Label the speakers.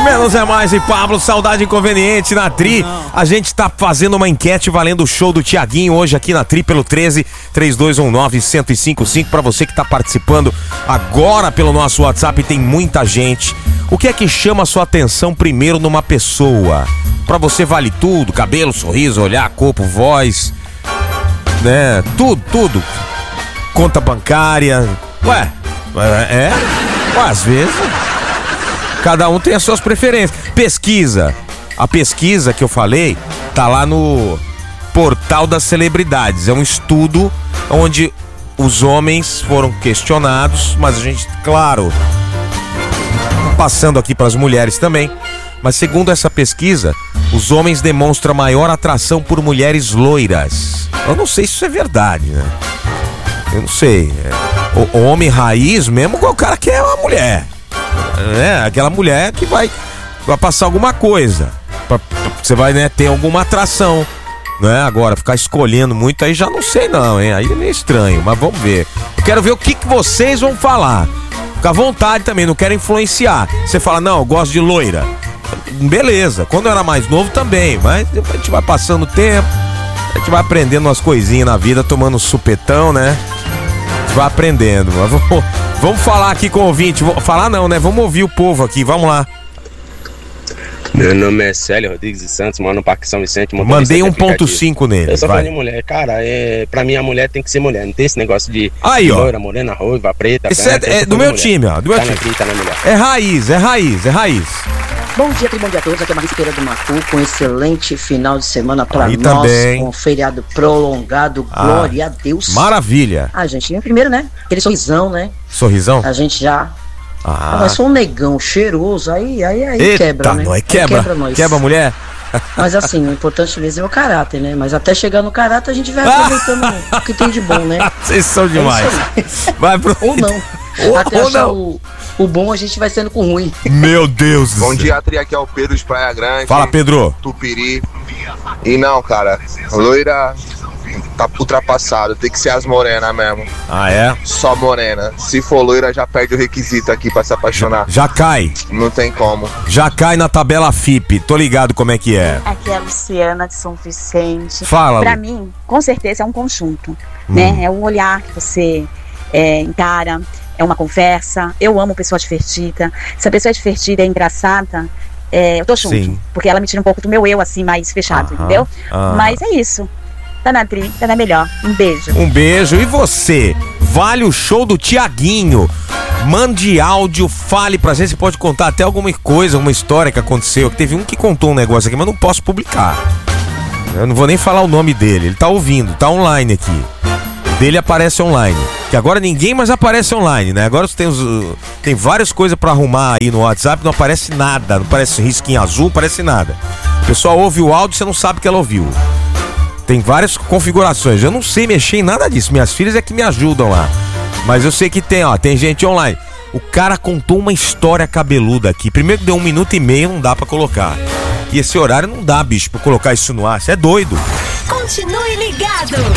Speaker 1: Menos é mais e Pablo, saudade inconveniente na Tri. A gente tá fazendo uma enquete valendo o show do Tiaguinho hoje aqui na Tri pelo 13-3219-1055. Pra você que tá participando agora pelo nosso WhatsApp, tem muita gente. O que é que chama a sua atenção primeiro numa pessoa? Pra você vale tudo, cabelo, sorriso, olhar, corpo, voz, né? Tudo. Conta bancária. Ué, às vezes cada um tem as suas preferências. Pesquisa. A pesquisa que eu falei tá lá no portal das celebridades. É um estudo onde os homens foram questionados, mas a gente, claro, passando aqui para as mulheres também. Mas segundo essa pesquisa, os homens demonstram maior atração por mulheres loiras. Eu não sei se isso é verdade, né? Eu não sei. O homem raiz mesmo, o cara quer uma mulher. É, aquela mulher que vai passar alguma coisa. Você vai, né, ter alguma atração. Né? Agora, ficar escolhendo muito aí já não sei não, hein? Aí é meio estranho, mas vamos ver. Eu quero ver o que vocês vão falar. Fica à vontade também, não quero influenciar. Você fala, não, eu gosto de loira. Beleza, quando eu era mais novo também. Mas a gente vai passando o tempo, a gente vai aprendendo umas coisinhas na vida, tomando um supetão, né? A gente vai aprendendo. Mas vamos falar aqui com o ouvinte. Falar não, né? Vamos ouvir o povo aqui, vamos lá.
Speaker 2: Meu nome é Célio Rodrigues de Santos, moro no Parque São Vicente.
Speaker 1: Mandei 1.5 nele.
Speaker 2: Eu sou fã de mulher, cara. Pra mim a mulher tem que ser mulher. Não tem esse negócio de
Speaker 1: aí,
Speaker 2: loira, morena, ruiva, preta.
Speaker 1: Isso é do meu time, ó. Do meu time.
Speaker 2: Tá na mulher.
Speaker 1: É raiz.
Speaker 3: Bom dia, bom dia a todos. Aqui é a Marisa Pereira do Macu, com um excelente final de semana pra
Speaker 1: aí
Speaker 3: nós.
Speaker 1: Também.
Speaker 3: Com um feriado prolongado. Glória a Deus.
Speaker 1: Maravilha.
Speaker 3: A gente, primeiro, né? Aquele sorrisão, né?
Speaker 1: Sorrisão?
Speaker 3: A gente já. Mas foi um negão cheiroso, aí
Speaker 1: eita,
Speaker 3: quebra, né?
Speaker 1: Nós quebra a mulher.
Speaker 3: Mas assim, o importante mesmo é o caráter, né? Mas até chegar no caráter a gente vai aproveitando o que tem de bom, né?
Speaker 1: Vocês são demais. Vai pro...
Speaker 3: Ou não. Até achar o bom a gente vai sendo com o ruim.
Speaker 1: Meu Deus do céu.
Speaker 4: Bom dia, Tri, aqui é o Pedro de Praia Grande.
Speaker 1: Fala, Pedro.
Speaker 4: Tupiri. E não, cara, loira tá ultrapassado, tem que ser as morenas mesmo.
Speaker 1: Ah, é?
Speaker 4: Só morena. Se for loira, já perde o requisito aqui pra se apaixonar.
Speaker 1: Já cai.
Speaker 4: Não tem como.
Speaker 1: Já cai na tabela FIP. Tô ligado como é que é.
Speaker 5: Aqui é a Luciana de São Vicente.
Speaker 1: Fala.
Speaker 5: Pra mim, com certeza é um conjunto, né? É um olhar que você encara, é uma conversa. Eu amo pessoa divertida. Se a pessoa é divertida, é engraçada, eu tô junto.
Speaker 1: Sim.
Speaker 5: Porque ela me tira um pouco do meu eu, assim, mais fechado, entendeu? Mas é isso. Tá na Tri, tá na melhor. Um beijo.
Speaker 1: Um beijo. E você? Vale o show do Tiaguinho. Mande áudio, fale pra gente. Você pode contar até alguma coisa, alguma história que aconteceu. Teve um que contou um negócio aqui, mas não posso publicar. Eu não vou nem falar o nome dele. Ele tá ouvindo, tá online aqui. Dele aparece online. Que agora ninguém mais aparece online, né? Agora tem várias coisas pra arrumar aí no WhatsApp, não aparece nada. Não aparece risquinho azul, não aparece nada. O pessoal ouve o áudio e você não sabe que ela ouviu. Tem várias configurações. Eu não sei mexer em nada disso. Minhas filhas é que me ajudam lá. Mas eu sei que tem gente online. O cara contou uma história cabeluda aqui. Primeiro que deu 1 minuto e meio, não dá pra colocar. E esse horário não dá, bicho, pra colocar isso no ar. Você é doido.
Speaker 6: Continue ligado.